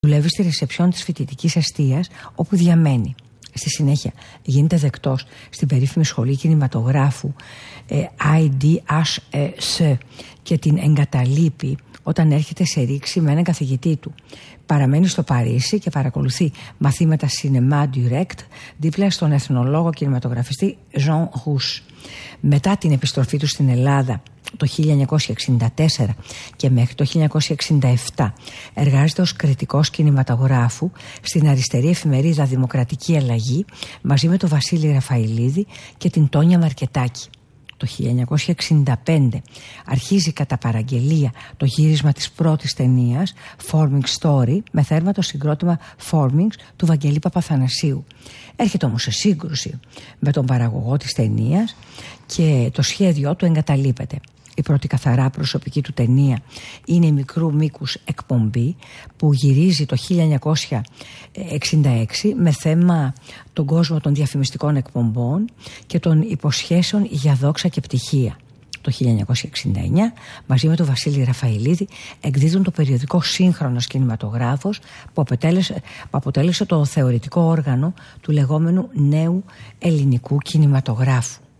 Δουλεύει στη ρεσεψιόν της φοιτητικής εστίας όπου διαμένει. Στη συνέχεια γίνεται δεκτός στην περίφημη σχολή κινηματογράφου IDHS και την εγκαταλείπει όταν έρχεται σε ρήξη με έναν καθηγητή του. Παραμένει στο Παρίσι και παρακολουθεί μαθήματα Cinéma Direct δίπλα στον εθνολόγο κινηματογραφιστή Jean Rouch. Μετά την επιστροφή του στην Ελλάδα το 1964 και μέχρι το 1967 εργάζεται ως κριτικός κινηματογράφου στην αριστερή εφημερίδα Δημοκρατική Αλλαγή μαζί με τον Βασίλη Ραφαηλίδη και την Τόνια Μαρκετάκη. Το 1965 αρχίζει κατά παραγγελία το γύρισμα της πρώτης ταινίας Forming Story με θέρμα το συγκρότημα Formings του Βαγγέλη Παπαθανασίου. Έρχεται όμως σε σύγκρουση με τον παραγωγό της ταινίας και το σχέδιό του εγκαταλείπεται. Η πρώτη καθαρά προσωπική του ταινία είναι η μικρού μήκους εκπομπή που γυρίζει το 1966 με θέμα τον κόσμο των διαφημιστικών εκπομπών και των υποσχέσεων για δόξα και πτυχία. Το 1969 μαζί με τον Βασίλη Ραφαηλίδη εκδίδουν το περιοδικό Σύγχρονος Κινηματογράφος που αποτέλεσε το θεωρητικό όργανο του λεγόμενου νέου ελληνικού κινηματογράφου.